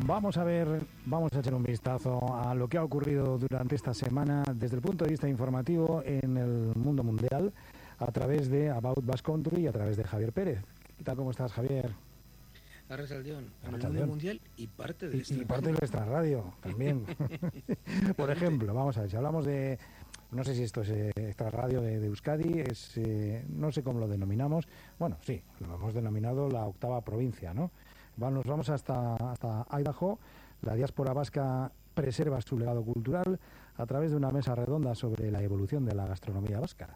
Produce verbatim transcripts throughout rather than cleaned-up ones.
Vamos a ver, vamos a echar un vistazo a lo que ha ocurrido durante esta semana desde el punto de vista informativo en el mundo mundial a través de About Basque Country y a través de Javier Pérez. ¿Qué tal? ¿Cómo estás, Javier? Arrasaldón, en el mundo mundial y parte de esta y, y parte de nuestra radio también. Por ejemplo, vamos a ver, si hablamos de, no sé si esto es eh, extra radio de, de Euskadi, es eh, no sé cómo lo denominamos, bueno, sí, lo hemos denominado la octava provincia, ¿no? Nos vamos hasta, hasta Idaho. La diáspora vasca preserva su legado cultural a través de una mesa redonda sobre la evolución de la gastronomía vasca.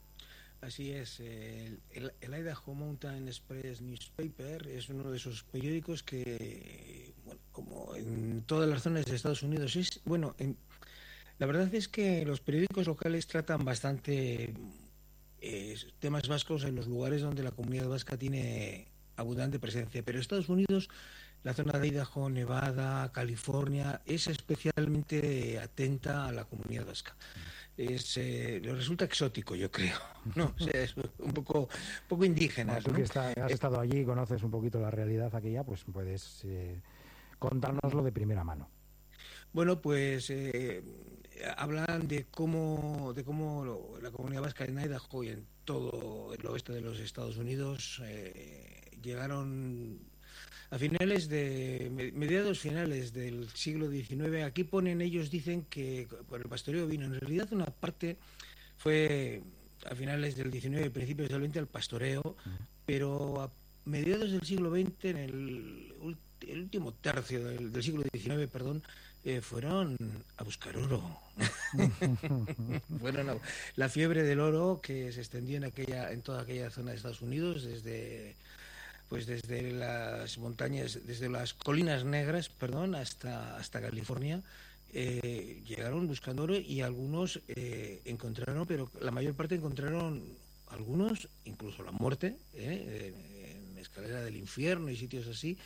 Así es, el, el, el Idaho Mountain Express Newspaper es uno de esos periódicos que, bueno, como en todas las zonas de Estados Unidos, es, bueno, en, la verdad es que los periódicos locales tratan bastante eh, temas vascos en los lugares donde la comunidad vasca tiene abundante presencia, pero Estados Unidos, la zona de Idaho, Nevada, California, es especialmente atenta a la comunidad vasca. Es, eh, resulta exótico, yo creo, ¿no? O sea, es un poco, un poco indígena. Bueno, tú ¿no? que está, has estado allí y conoces un poquito la realidad aquella, pues puedes eh, contárnoslo de primera mano. Bueno, pues eh, hablan de cómo, de cómo lo, la comunidad vasca en Idaho y en todo el oeste de los Estados Unidos eh, llegaron a finales de mediados finales del siglo diecinueve. Aquí ponen, ellos dicen que por el pastoreo vino. En realidad una parte fue a finales del diecinueve, principios del veinte, al pastoreo, uh-huh. Pero a mediados del siglo veinte, en el, el último tercio del, del siglo diecinueve, perdón, eh, fueron a buscar oro. Fueron a, la fiebre del oro que se extendió en aquella, en toda aquella zona de Estados Unidos, desde pues desde las montañas, desde las colinas negras, perdón, hasta hasta California. Eh, llegaron buscando oro y algunos eh, encontraron, pero la mayor parte encontraron, algunos incluso la muerte, eh, en escalera del infierno y sitios así,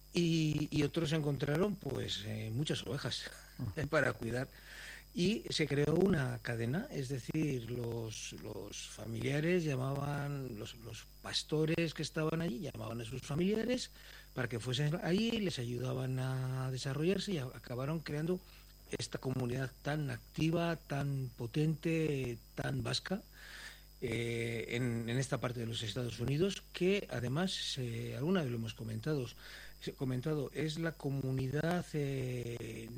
y, y otros encontraron pues eh, muchas ovejas para cuidar. Y se creó una cadena, es decir, los, los familiares llamaban, los, los pastores que estaban allí llamaban a sus familiares para que fuesen allí, les ayudaban a desarrollarse y acabaron creando esta comunidad tan activa, tan potente, tan vasca eh, en, en esta parte de los Estados Unidos, que además, eh, alguna vez lo hemos comentado, comentado es la comunidad eh,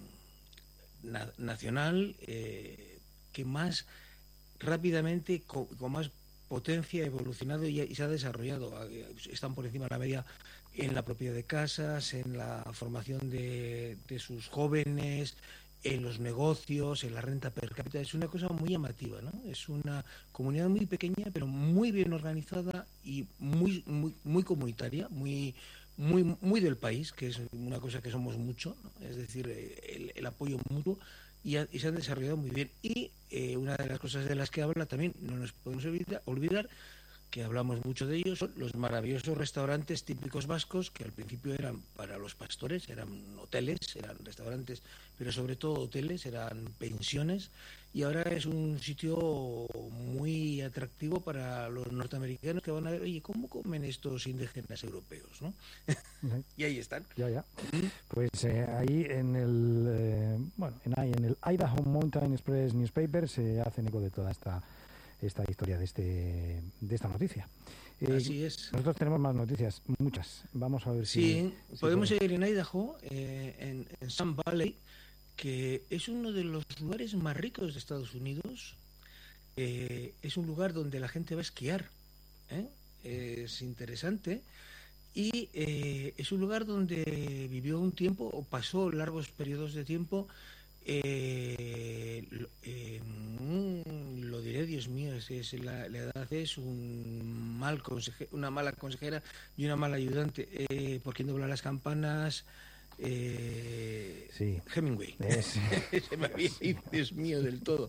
na, nacional eh, que más rápidamente, con, con más potencia ha evolucionado y, y se ha desarrollado. Están por encima de la media en la propiedad de casas, en la formación de, de sus jóvenes, en los negocios, en la renta per cápita. Es una cosa muy llamativa, ¿no? Es una comunidad muy pequeña, pero muy bien organizada y muy muy muy comunitaria, muy muy muy del país, que es una cosa que somos mucho, ¿no? Es decir, el, el apoyo mutuo. Y, ha, y se han desarrollado muy bien. Y eh, una de las cosas de las que habla también, no nos podemos olvidar, olvidar, que hablamos mucho de ellos, son los maravillosos restaurantes típicos vascos, que al principio eran para los pastores, eran hoteles, eran restaurantes, pero sobre todo hoteles, eran pensiones, y ahora es un sitio muy atractivo para los norteamericanos que van a ver, oye, ¿cómo comen estos indígenas europeos, no? Uh-huh. Y ahí están. Ya, ya. Uh-huh. Pues eh, ahí en el, eh, bueno, en, ahí en el Idaho Mountain Express Newspaper se hacen eco de toda esta esta historia de este de esta noticia. Eh, Así es. Nosotros tenemos más noticias, muchas. Vamos a ver si... Sí, si podemos seguir en Idaho, eh, en, en Sun Valley, que es uno de los lugares más ricos de Estados Unidos. Eh, es un lugar donde la gente va a esquiar. ¿eh? Es interesante. Y eh, es un lugar donde vivió un tiempo, o pasó largos periodos de tiempo, Eh, eh, lo diré, Dios mío, es, es la, la edad es un mal conseje, una mala consejera y una mala ayudante. Eh, ¿Por quién dobla las campanas? Eh, sí. Hemingway. Es... Se me había ido, Dios mío, del todo.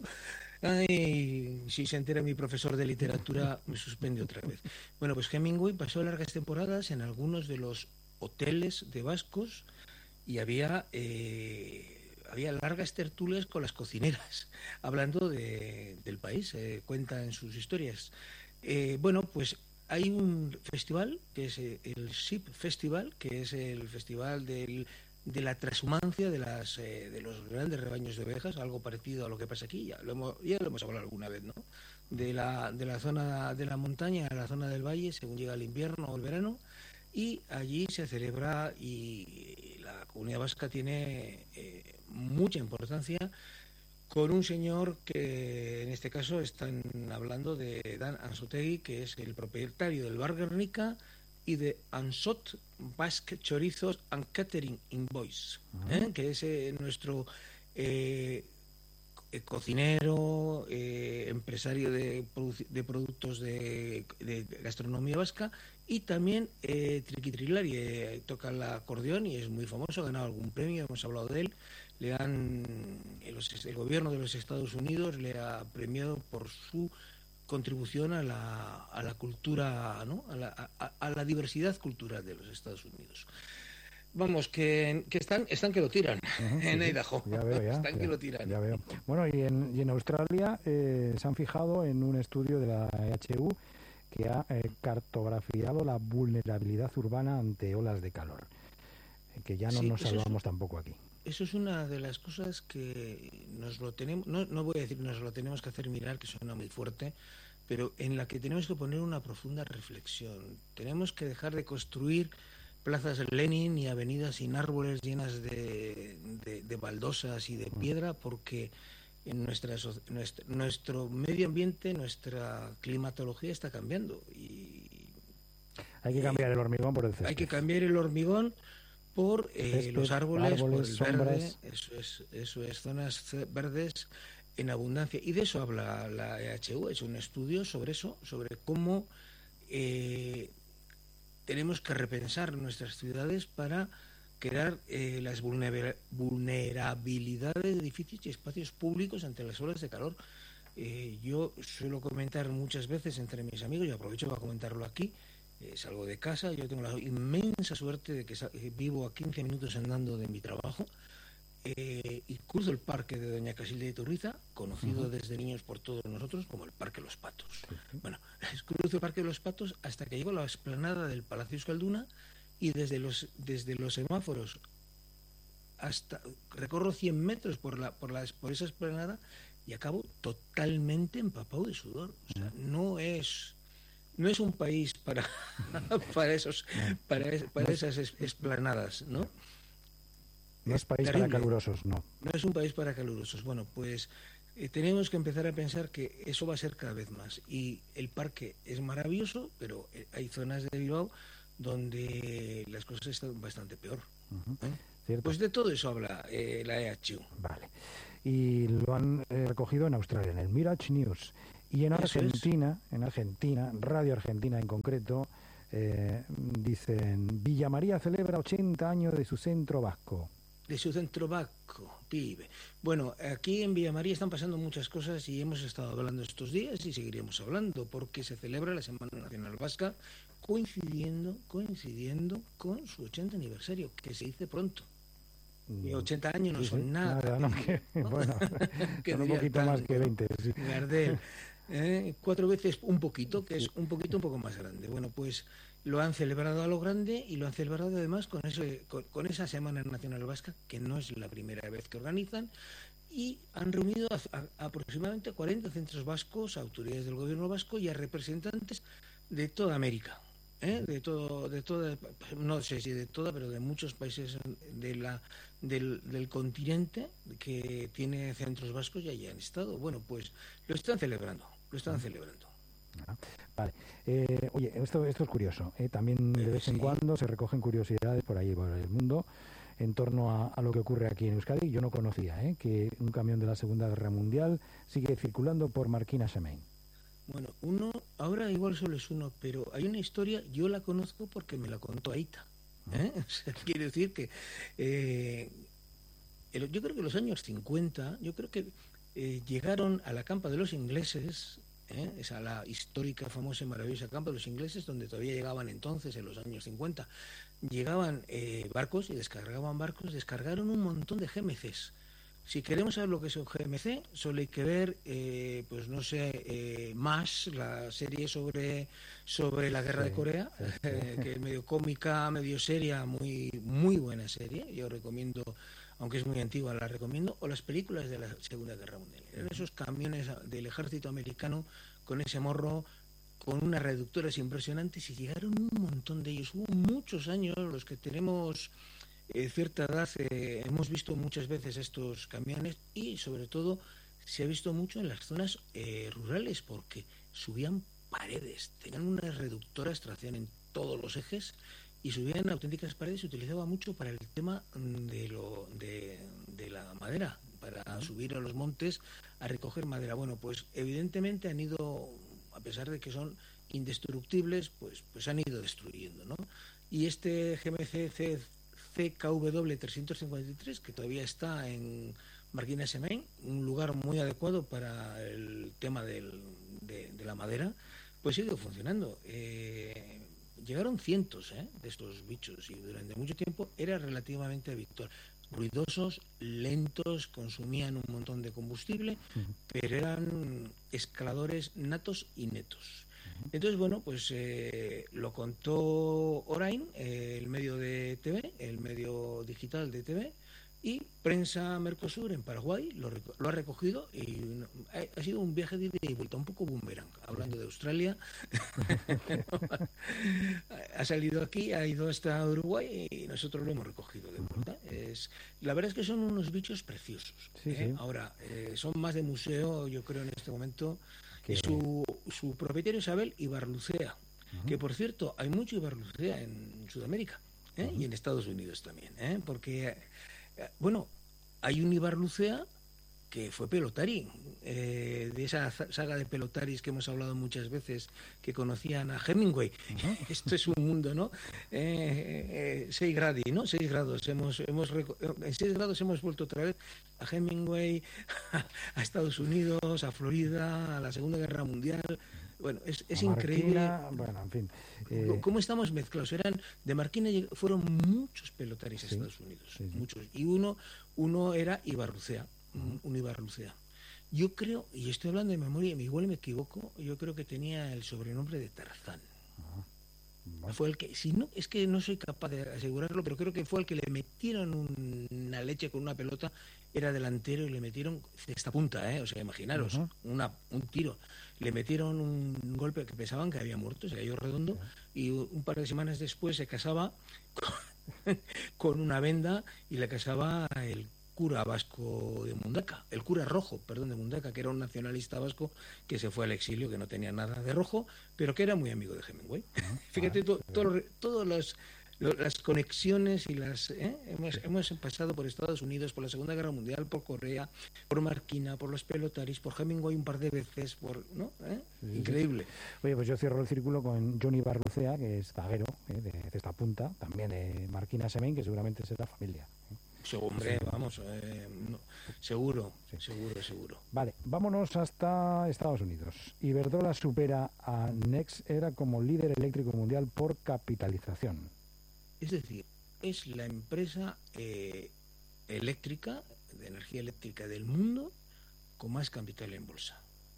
Ay, si se entera mi profesor de literatura, me suspende otra vez. Bueno, pues Hemingway pasó largas temporadas en algunos de los hoteles de vascos y había... Eh, había largas tertulias con las cocineras, hablando de, del país, eh, cuenta en sus historias. Eh, bueno, pues hay un festival, que es el S I P Festival, que es el festival del de la transhumancia de, las, eh, de los grandes rebaños de ovejas, algo parecido a lo que pasa aquí, ya lo hemos, ya lo hemos hablado alguna vez, ¿no? De la, de la zona de la montaña a la zona del valle, según llega el invierno o el verano, y allí se celebra, y la Comunidad Vasca tiene eh, mucha importancia, con un señor que en este caso están hablando de Dan Anzotegui, que es el propietario del Bar Guernica y de Ansot Basque Chorizos and Catering Invoice, ¿eh? Que es eh, nuestro eh, cocinero, eh, empresario de, produ- de productos de, de gastronomía vasca, y también eh, Triquitrilari, eh, toca el acordeón y es muy famoso, ha ganado algún premio, hemos hablado de él. Le han, el, el gobierno de los Estados Unidos le ha premiado por su contribución a la, a la cultura, ¿no? a, la, a, a la diversidad cultural de los Estados Unidos. Vamos, que, que están, están que lo tiran, uh-huh, en sí, Idaho. Ya veo, ya. Están ya, que lo tiran. Ya veo. Bueno, y en, y en Australia eh, se han fijado en un estudio de la E H U que ha eh, cartografiado la vulnerabilidad urbana ante olas de calor, eh, que ya no sí, nos salvamos es, tampoco aquí. Eso es una de las cosas que nos lo tenemos, no, no voy a decir nos lo tenemos que hacer mirar, que suena muy fuerte, pero en la que tenemos que poner una profunda reflexión. Tenemos que dejar de construir plazas Lenin y avenidas sin árboles llenas de, de, de baldosas y de piedra, porque en nuestra, nuestro, nuestro medio ambiente, nuestra climatología está cambiando. Y, hay que cambiar el hormigón por el césped. Hay que cambiar el hormigón por eh, césped, los árboles, árboles, por el sombras. Verde, eso es, eso es, zonas verdes en abundancia. Y de eso habla la E H U, es un estudio sobre eso, sobre cómo eh, tenemos que repensar nuestras ciudades para crear eh, las vulnerabilidades de edificios y espacios públicos ante las olas de calor. Eh, yo suelo comentar muchas veces entre mis amigos, y aprovecho para comentarlo aquí, eh, salgo de casa, yo tengo la inmensa suerte de que eh, vivo a quince minutos andando de mi trabajo, eh, y cruzo el parque de Doña Casilda de Iturriza, conocido uh-huh. desde niños por todos nosotros como el Parque Los Patos. Uh-huh. Bueno, cruzo el Parque de los Patos hasta que llego a la explanada del Palacio Euskalduna, y desde los desde los semáforos hasta recorro cien metros por la por la por esa explanada y acabo totalmente empapado de sudor. O sea, no es no es un país para para esos para, para esas esplanadas, ¿no? No es país para calurosos, no. No es un país para calurosos. Bueno, pues eh, tenemos que empezar a pensar que eso va a ser cada vez más. Y el parque es maravilloso, pero eh, hay zonas de Bilbao donde las cosas están bastante peor. Uh-huh. ¿Eh? Pues de todo eso habla eh, la E H U. Vale. Y lo han eh, recogido en Australia, en el Mirage News. Y en eso Argentina, es. en Argentina, Radio Argentina en concreto, eh, dicen, Villa María celebra ochenta años de su centro vasco. De su centro vasco, pibe. Bueno, aquí en Villa María están pasando muchas cosas y hemos estado hablando estos días y seguiremos hablando porque se celebra la Semana Nacional Vasca coincidiendo, coincidiendo con su ochenta aniversario, que se dice pronto. Y ochenta años no sí, son sí, nada. nada no, que, bueno, son un poquito tanto, más que veinte. Sí. Gardel, ¿eh? Cuatro veces un poquito, que es un poquito un poco más grande. Bueno, pues lo han celebrado a lo grande y lo han celebrado además con, eso, con, con esa Semana Nacional Vasca, que no es la primera vez que organizan, y han reunido a, a, a aproximadamente cuarenta centros vascos, a autoridades del gobierno vasco y a representantes de toda América. ¿Eh? de todo de toda no sé si de toda pero de muchos países de la del, del continente que tiene centros vascos y allí han estado. Bueno, pues lo están celebrando lo están celebrando ah, vale eh, oye, esto esto es curioso, ¿eh? También de vez en sí. cuando se recogen curiosidades por ahí por el mundo en torno a, a lo que ocurre aquí en Euskadi. Yo no conocía ¿eh? que un camión de la Segunda Guerra Mundial sigue circulando por Marquina-Semain. Bueno, uno, ahora igual solo es uno, pero hay una historia, yo la conozco porque me la contó Aita. ¿eh? O sea, quiere decir que eh, el, yo creo que en los años cincuenta, yo creo que eh, llegaron a la campa de los ingleses, ¿eh? esa la histórica, famosa y maravillosa campa de los ingleses, donde todavía llegaban entonces, en los años cincuenta, llegaban eh, barcos y descargaban barcos, descargaron un montón de G M Cs. si queremos saber lo que es un G M C, solo hay que ver, eh, pues no sé, eh, más la serie sobre, sobre la guerra Sí, de Corea, sí, sí. eh, que es medio cómica, medio seria, muy, muy buena serie. Yo recomiendo, aunque es muy antigua, la recomiendo. O las películas de la Segunda Guerra Mundial. Eran esos camiones del ejército americano con ese morro, con unas reductoras impresionantes, y llegaron un montón de ellos. Hubo muchos años, los que tenemos eh, cierta edad, eh, hemos visto muchas veces estos camiones, y sobre todo se ha visto mucho en las zonas eh, rurales, porque subían paredes, tenían unas reductoras, tracción en todos los ejes, y subían auténticas paredes. Se utilizaba mucho para el tema de, lo, de, de la madera, para subir a los montes a recoger madera. Bueno, pues evidentemente han ido, a pesar de que son indestructibles, pues, pues han ido destruyendo, ¿no? Y este G M C C K W trescientos cincuenta y tres, que todavía está en Marquina-Semain, un lugar muy adecuado para el tema del, de, de la madera, pues sigue funcionando. Eh, llegaron cientos ¿eh? de estos bichos, y durante mucho tiempo era relativamente habitual. Ruidosos, lentos, consumían un montón de combustible, uh-huh. pero eran escaladores natos y netos. Entonces, bueno, pues eh, lo contó Orain, eh, el medio de T V, el medio digital de T V, y Prensa Mercosur en Paraguay lo, lo ha recogido, y ha, ha sido un viaje de ida y vuelta, un poco boomerang, hablando de Australia. Ha salido aquí, ha ido hasta Uruguay, y nosotros lo hemos recogido de vuelta. Es, la verdad es que son unos bichos preciosos. Sí, ¿eh? Sí. Ahora, eh, son más de museo, yo creo, en este momento. Y su, su propietario es Abel Ibarlucea, uh-huh. que por cierto, hay mucho Ibarlucea en Sudamérica, ¿eh? uh-huh. y en Estados Unidos también, ¿eh? porque, eh, bueno, hay un Ibarlucea que fue pelotari, eh, de esa saga de pelotaris que hemos hablado muchas veces, que conocían a Hemingway. Uh-huh. Esto es un mundo, ¿no? Eh, eh, seis grados, ¿no? Seis grados. Hemos, hemos, en seis grados hemos vuelto otra vez a Hemingway, a Estados Unidos, a Florida, a la Segunda Guerra Mundial. Bueno, es, es increíble. Bueno, en fin. Eh... ¿Cómo estamos mezclados? Eran de Marquina, fueron muchos pelotaris a sí, Estados Unidos, sí, sí. muchos. Y uno, uno era Ibarlucea. Un Ibarlucea. Yo creo, y estoy hablando de memoria, igual me equivoco, yo creo que tenía el sobrenombre de Tarzán. Uh-huh. Bueno. Fue el que, si no, es que no soy capaz de asegurarlo, pero creo que fue el que le metieron un, una leche con una pelota, era delantero, y le metieron de esta punta, ¿eh? O sea, imaginaros, uh-huh. una, un tiro. Le metieron un golpe que pensaban que había muerto, se cayó redondo, uh-huh. y un par de semanas después se casaba con, con una venda, y le casaba el cura vasco de Mundaca, el cura rojo, perdón, de Mundaca, que era un nacionalista vasco que se fue al exilio, que no tenía nada de rojo, pero que era muy amigo de Hemingway. Uh-huh. Fíjate, ah, to, to, todas las, las conexiones y las... ¿eh? Hemos, hemos pasado por Estados Unidos, por la Segunda Guerra Mundial, por Corea, por Marquina, por los pelotaris, por Hemingway un par de veces, por ¿no? ¿Eh? Sí, increíble. Sí. Oye, pues yo cierro el círculo con Johnny Ibarlucea, que es zaguero ¿eh? de, de esta punta, también de Marquina-Semain, que seguramente será familia. ¿eh? Hombre, vamos, eh, no, seguro, sí. seguro, seguro. Vale, vámonos hasta Estados Unidos. Iberdrola supera a NextEra como líder eléctrico mundial por capitalización. Es decir, es la empresa eh, eléctrica, de energía eléctrica del mundo, con más capital en bolsa.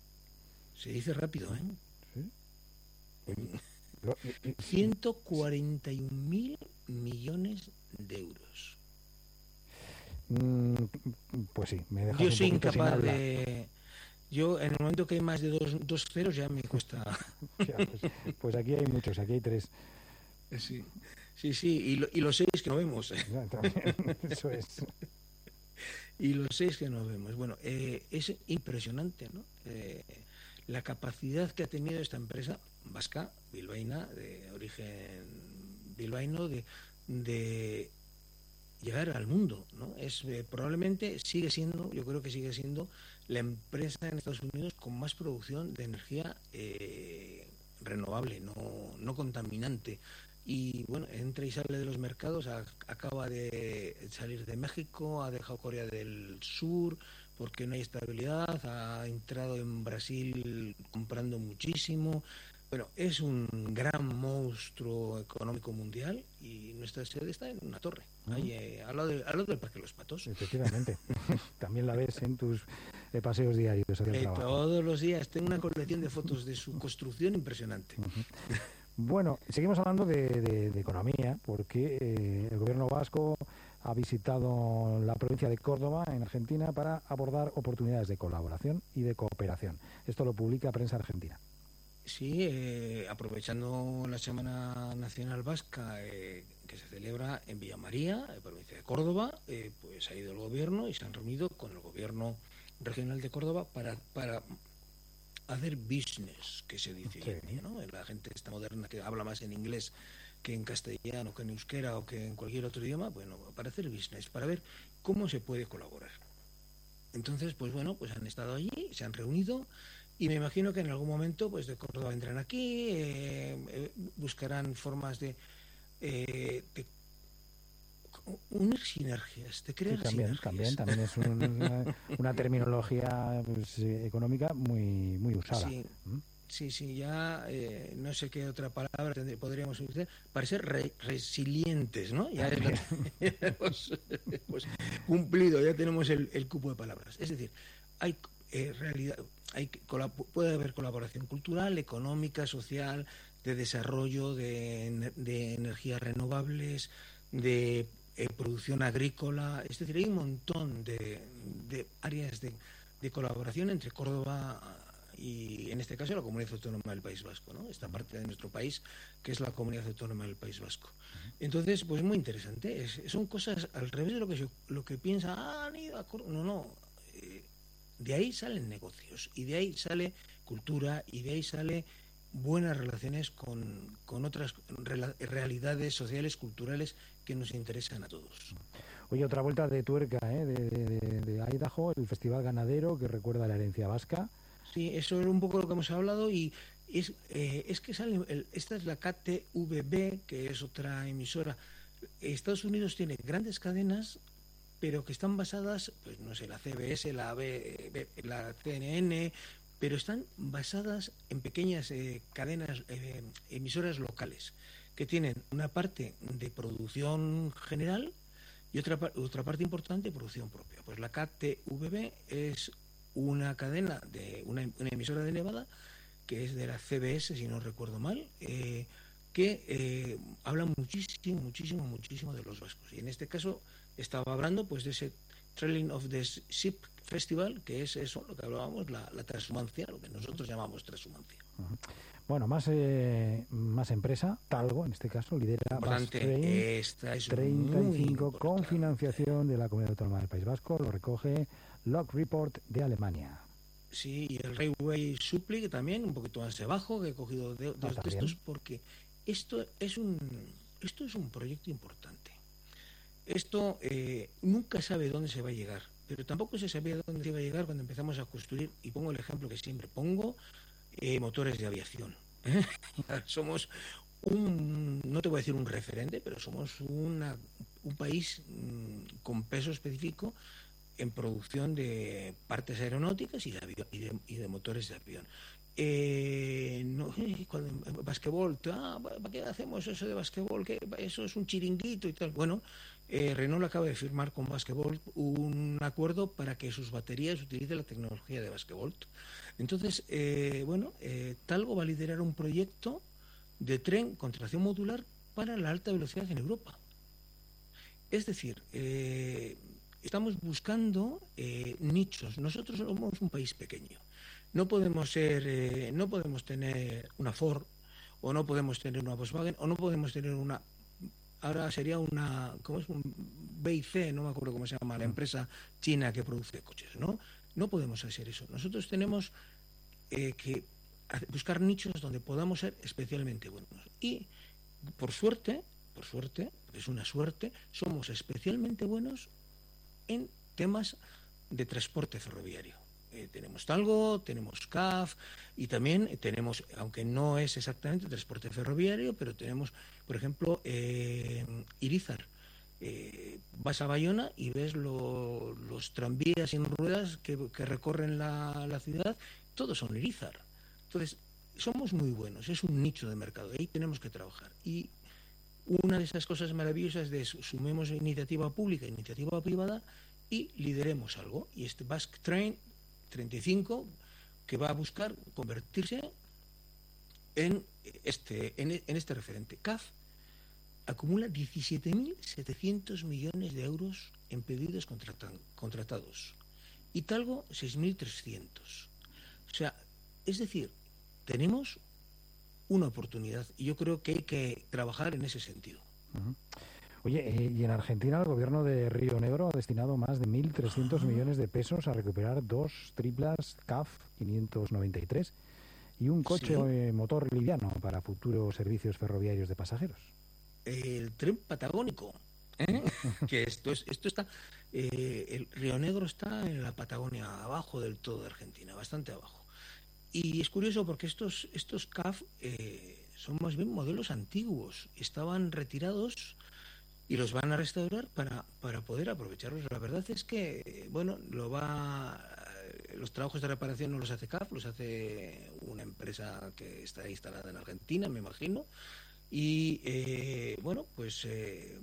Se dice rápido, ¿eh? Sí. ciento cuarenta y un mil millones de euros. Pues sí, me dejas yo un soy incapaz sin de yo en el momento que hay más de dos, dos ceros ya me cuesta. Ya, pues, pues aquí hay muchos, aquí hay tres. Sí, sí, sí, y, lo, y los seis que no vemos. Ya, también, eso es. Y los seis que no vemos. Bueno, eh, es impresionante, ¿no? Eh, la capacidad que ha tenido esta empresa vasca, bilbaína, de origen bilbaíno, de, de llegar al mundo, ¿no? Es eh, probablemente sigue siendo, yo creo que sigue siendo la empresa en Estados Unidos con más producción de energía eh, renovable, no, no contaminante. Y bueno, entra y sale de los mercados, a, acaba de salir de México, ha dejado Corea del Sur porque no hay estabilidad, ha entrado en Brasil comprando muchísimo, Bueno, es un gran monstruo económico mundial y nuestra sede está en una torre, uh-huh. ahí eh, al, lado de, al lado del Parque de los Patos. Efectivamente. También la ves en tus eh, paseos diarios hacia el eh, trabajo. Todos los días tengo una colección de fotos de su construcción impresionante. Uh-huh. Bueno, seguimos hablando de, de, de economía, porque eh, el gobierno vasco ha visitado la provincia de Córdoba, en Argentina, para abordar oportunidades de colaboración y de cooperación. Esto lo publica Prensa Argentina. Sí, eh, aprovechando la Semana Nacional Vasca eh, que se celebra en Villamaría, en la provincia de Córdoba, eh, pues ha ido el gobierno y se han reunido con el gobierno regional de Córdoba para, para hacer business, que se dice hoy en día, ¿no? La gente esta moderna que habla más en inglés que en castellano, que en euskera o que en cualquier otro idioma, bueno, para hacer business, para ver cómo se puede colaborar. Entonces, pues bueno, pues han estado allí, se han reunido. Y me imagino que en algún momento pues de Córdoba vendrán aquí, eh, eh, buscarán formas de, eh, de unir sinergias, de crear sí, también, sinergias. También, también es un, una, una terminología pues, económica muy, muy usada. Sí, ¿Mm? sí, sí, ya eh, no sé qué otra palabra tendré, podríamos utilizar, para ser re, resilientes, ¿no? Ya hemos, hemos cumplido, ya tenemos el, el cupo de palabras. Es decir, hay eh, realidad... Hay, puede haber colaboración cultural, económica, social, de desarrollo de, de energías renovables, de eh, producción agrícola, es decir, hay un montón de, de áreas de, de colaboración entre Córdoba y, en este caso, la Comunidad Autónoma del País Vasco, ¿no? Esta parte de nuestro país, que es la Comunidad Autónoma del País Vasco. Entonces, pues muy interesante, es, son cosas al revés de lo que, se, lo que piensa, ah, han ido a Córdoba, no, no, eh, de ahí salen negocios y de ahí sale cultura y de ahí sale buenas relaciones con, con otras realidades sociales, culturales que nos interesan a todos. Oye, otra vuelta de tuerca ¿eh? de, de, de Idaho, el Festival Ganadero que recuerda la herencia vasca. Sí, eso es un poco lo que hemos hablado y es, eh, es que sale, el, esta es la K T V B, que es otra emisora. Estados Unidos tiene grandes cadenas, pero que están basadas, pues no sé, la C B S, la, B, la C N N, pero están basadas en pequeñas eh, cadenas, eh, emisoras locales, que tienen una parte de producción general y otra, otra parte importante de producción propia. Pues la K T V B es una cadena, de una, una emisora de Nevada, que es de la C B S, si no recuerdo mal, eh, que eh, habla muchísimo, muchísimo, muchísimo de los vascos. Y en este caso estaba hablando pues de ese Trailing of the Ship Festival, que es eso, lo que hablábamos, la, la transhumancia, lo que nosotros llamamos transhumancia. Uh-huh. Bueno, más eh, más empresa, Talgo, en este caso, lidera Train, esta es treinta y cinco con financiación de la Comunidad Autónoma del País Vasco, lo recoge Log Report de Alemania. Sí, y el Railway Supply, que también, un poquito más abajo, que he cogido de, de ah, los textos, porque esto es un esto es un proyecto importante. Esto eh, nunca sabe dónde se va a llegar, pero tampoco se sabía dónde se iba a llegar cuando empezamos a construir, y pongo el ejemplo que siempre pongo, eh, motores de aviación. ¿eh? Somos un, no te voy a decir un referente, pero somos una, un país mmm, con peso específico en producción de partes aeronáuticas y de, avión, y de, y de motores de avión. Eh, no, cuando, basquetbol, ah, ¿para qué hacemos eso de basquetbol? ¿Qué? Eso es un chiringuito y tal. Bueno, eh, Renault acaba de firmar con basquetbol un acuerdo para que sus baterías utilicen la tecnología de basquetbol. Entonces, eh, bueno, eh, Talgo va a liderar un proyecto de tren con tracción modular para la alta velocidad en Europa. Es decir, eh, estamos buscando eh, nichos. Nosotros somos un país pequeño. No podemos ser, eh, no podemos tener una Ford, o no podemos tener una Volkswagen, o no podemos tener una, ahora sería una, ¿cómo es? Un B I C, no me acuerdo cómo se llama, la empresa china que produce coches, ¿no? No podemos hacer eso. Nosotros tenemos eh, que buscar nichos donde podamos ser especialmente buenos. Y, por suerte, por suerte, es una suerte, somos especialmente buenos en temas de transporte ferroviario. Eh, tenemos Talgo, tenemos C A F y también tenemos, aunque no es exactamente transporte ferroviario, pero tenemos, por ejemplo, eh, Irizar. Eh, vas a Bayona y ves lo, los tranvías sin ruedas que, que recorren la, la ciudad, todos son Irizar. Entonces, somos muy buenos, es un nicho de mercado, ahí tenemos que trabajar. Y una de esas cosas maravillosas de sumemos iniciativa pública, iniciativa privada y lideremos algo. Y este Basque Train treinta y cinco, que va a buscar convertirse en este, en, en este referente. C A F acumula diecisiete mil setecientos millones de euros en pedidos contratados y Talgo seis mil trescientos. O sea, es decir, tenemos una oportunidad y yo creo que hay que trabajar en ese sentido. Uh-huh. Oye, eh, y en Argentina el gobierno de Río Negro ha destinado más de mil trescientos uh-huh. millones de pesos a recuperar dos triplas C A F quinientos noventa y tres y un coche ¿Sí? eh, motor liviano para futuros servicios ferroviarios de pasajeros. El tren patagónico, ¿eh? que esto es, esto está, eh, el Río Negro está en la Patagonia, abajo del todo de Argentina, bastante abajo. Y es curioso porque estos, estos C A F eh, son más bien modelos antiguos, estaban retirados y los van a restaurar para, para poder aprovecharlos. La verdad es que, bueno, lo va, los trabajos de reparación no los hace C A F, los hace una empresa que está instalada en Argentina, me imagino. Y eh, bueno, pues eh,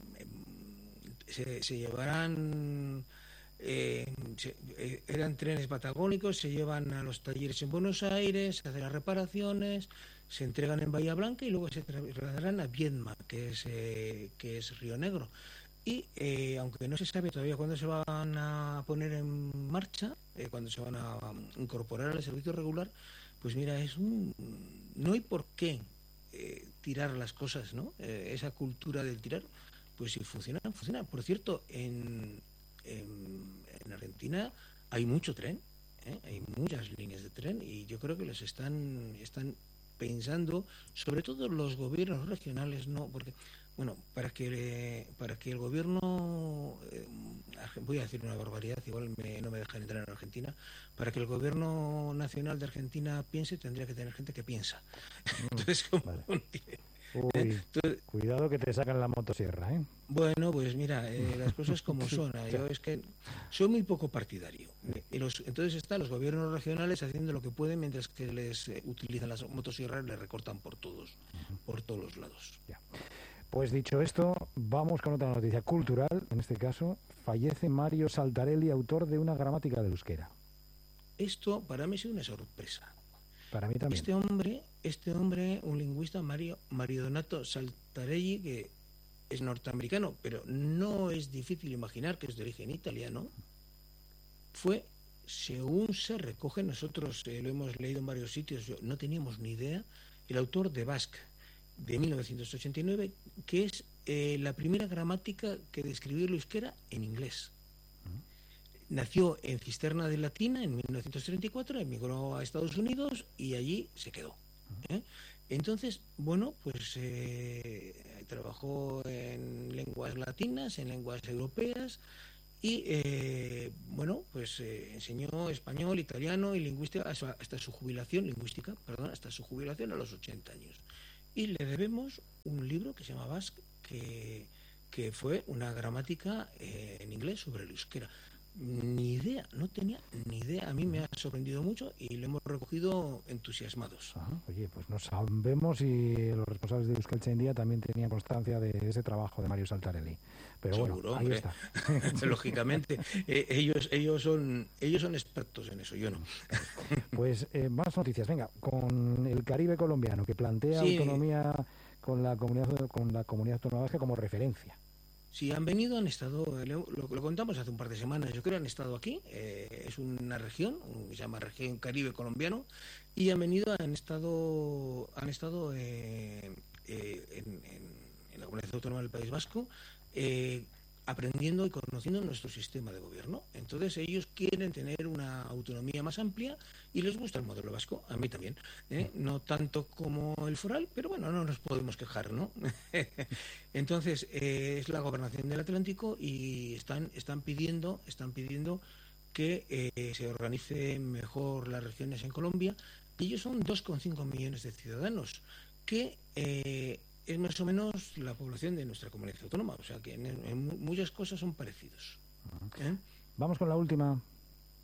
se, se llevarán, eh, se, eh, eran trenes patagónicos, se llevan a los talleres en Buenos Aires, se hacen las reparaciones, se entregan en Bahía Blanca y luego se trasladarán a Viedma, que es, eh, que es Río Negro. Y eh, aunque no se sabe todavía cuándo se van a poner en marcha, eh, cuándo se van a incorporar al servicio regular, pues mira, es un, no hay por qué Eh, tirar las cosas, ¿no? Eh, esa cultura del tirar, pues si funciona, funciona. Por cierto, en, en, en Argentina hay mucho tren, ¿eh? Hay muchas líneas de tren y yo creo que los están, están pensando, sobre todo los gobiernos regionales, no, porque, bueno, para que para que el gobierno, eh, voy a decir una barbaridad, igual me, no me dejan entrar en Argentina, para que el gobierno nacional de Argentina piense, tendría que tener gente que piensa. Entonces, como vale. Uy, Entonces, cuidado que te sacan la motosierra, ¿eh? Bueno, pues mira, eh, las cosas como son. ¿eh? Yo es que soy muy poco partidario. Y los, entonces están los gobiernos regionales haciendo lo que pueden mientras que les eh, utilizan las motosierras, les recortan por todos, uh-huh. por todos los lados. Ya. Pues dicho esto, vamos con otra noticia cultural. En este caso, fallece Mario Saltarelli, autor de una gramática del euskera. Esto para mí ha sido una sorpresa. Para mí también. Este hombre, este hombre, un lingüista, Mario, Mario Donato Saltarelli, que es norteamericano, pero no es difícil imaginar que es de origen italiano, fue, según se recoge, nosotros eh, lo hemos leído en varios sitios, yo, no teníamos ni idea, el autor de Basque, de mil novecientos ochenta y nueve, que es eh, la primera gramática que describió el euskera en inglés. Nació en Cisterna de Latina en mil novecientos treinta y cuatro, emigró a Estados Unidos y allí se quedó. ¿eh? Entonces, bueno, pues eh, trabajó en lenguas latinas, en lenguas europeas y, eh, bueno, pues eh, enseñó español, italiano y lingüística hasta, hasta su jubilación, lingüística, perdón, hasta su jubilación a los ochenta años. Y le debemos un libro que se llama Basque, que, que fue una gramática eh, en inglés sobre el euskera. Ni idea, no tenía ni idea. A mí me ha sorprendido mucho y lo hemos recogido entusiasmados. Ajá, oye, pues no sabemos si los responsables de Euskaltzaindia también tenían constancia de ese trabajo de Mario Saltarelli. Pero Seguro, bueno, ahí hombre. está. Lógicamente, eh, ellos ellos son ellos son expertos en eso, yo no. Pues eh, más noticias. Venga, con el Caribe colombiano que plantea sí. autonomía con la comunidad con la comunidad autónoma vasca como referencia. Sí, han venido, han estado, lo, lo contamos hace un par de semanas, yo creo, han estado aquí, eh, es una región, se llama región Caribe colombiano, y han venido, han estado, han estado eh, eh, en, en, en la comunidad autónoma del País Vasco, eh, aprendiendo y conociendo nuestro sistema de gobierno. Entonces ellos quieren tener una autonomía más amplia y les gusta el modelo vasco, a mí también, ¿eh? No tanto como el foral, pero bueno, no nos podemos quejar, ¿no? Entonces eh, es la gobernación del Atlántico y están están pidiendo están pidiendo que eh, se organicen mejor las regiones en Colombia. Y ellos son dos coma cinco millones de ciudadanos que eh, es más o menos la población de nuestra comunidad autónoma, o sea que en, en muchas cosas son parecidos. ¿Eh? Vamos con la última.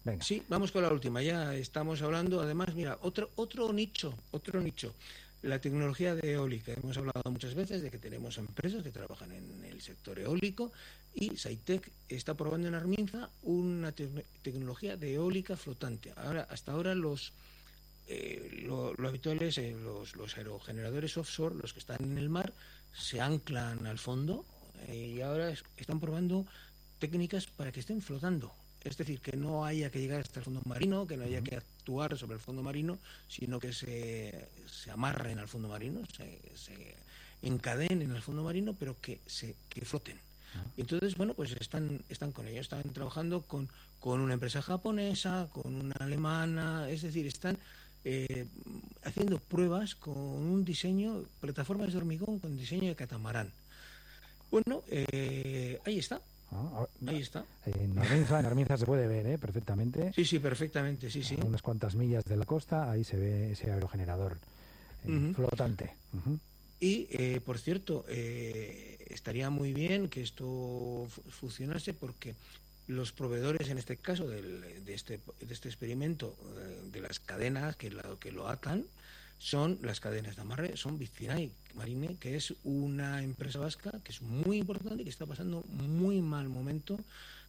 Venga. Sí, vamos con la última. Ya estamos hablando, además, mira, otro, otro nicho, otro nicho. La tecnología de eólica. Hemos hablado muchas veces de que tenemos empresas que trabajan en el sector eólico y Saitec está probando en Arminza una te tecnología de eólica flotante. Ahora, hasta ahora los eh, lo, lo habitual es eh, los, los aerogeneradores offshore, los que están en el mar, se anclan al fondo eh, y ahora es, están probando técnicas para que estén flotando. Es decir, que no haya que llegar hasta el fondo marino, que no haya que actuar sobre el fondo marino, sino que se, se amarren al fondo marino, se, se encadenen al fondo marino, pero que, se, que floten. Entonces, bueno, pues están, están con ello, están trabajando con, con una empresa japonesa, con una alemana, es decir, están eh, haciendo pruebas con un diseño, plataformas de hormigón con diseño de catamarán. Bueno, eh, ahí está. Ah, ahí está. En Arminza, en Arminza se puede ver, ¿eh? Perfectamente. Sí, sí, perfectamente, sí, sí. A unas cuantas millas de la costa, ahí se ve ese aerogenerador eh, uh-huh. flotante. Uh-huh. Y, eh, por cierto, eh, estaría muy bien que esto funcionase porque los proveedores, en este caso, del, de, este, de este experimento, eh, de las cadenas que lo, que lo atan, son las cadenas de amarre, son Vicinay Marine, que es una empresa vasca que es muy importante y que está pasando muy mal momento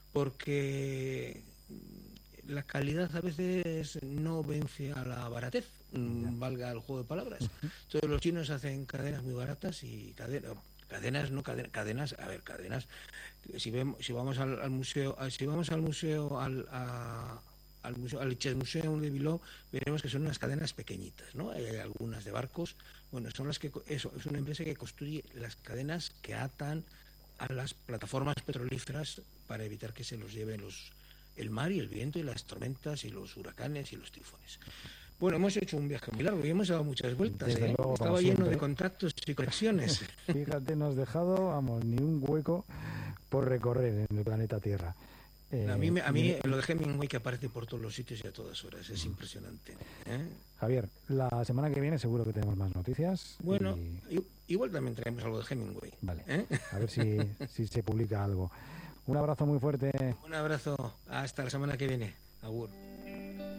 porque la calidad a veces no vence a la baratez, yeah. valga el juego de palabras. Todos los chinos hacen cadenas muy baratas y cadenas, cadenas no cadenas, cadenas, a ver, cadenas. Si vemos, si vamos al, al museo, si vamos al museo al a, al museo, al Museo de Bilbao, veremos que son unas cadenas pequeñitas, ¿no? Hay algunas de barcos. Bueno, son las que eso es una empresa que construye las cadenas que atan a las plataformas petrolíferas para evitar que se los lleven los el mar y el viento y las tormentas y los huracanes y los tifones. Bueno, hemos hecho un viaje muy largo y hemos dado muchas vueltas. ¿eh? Luego, Estaba lleno siempre. de contactos y conexiones. Fíjate, no has dejado, vamos, ni un hueco por recorrer en el planeta Tierra. Eh, a mí, a mí lo de Hemingway que aparece por todos los sitios y a todas horas, es impresionante. ¿eh? Javier, la semana que viene seguro que tenemos más noticias. Bueno, y... igual también traemos algo de Hemingway. Vale, ¿eh? a ver si, si se publica algo. Un abrazo muy fuerte. Un abrazo, hasta la semana que viene. Agur.